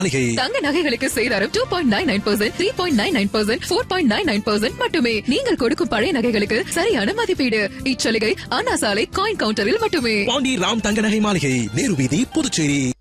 தங்க நகைகளுக்கு சேதாரம் 2.99%, 3.99%, 4.99% மட்டுமே. நீங்கள் கொடுக்கும் பழைய நகைகளுக்கு சரியான மதிப்பீடு. இச்சலுகை அண்ணா சாலை காயின் கவுண்டரில் மட்டுமே. பாண்டி ராம் தங்க நகை மாளிகை, நேரு வீதி, புதுச்சேரி.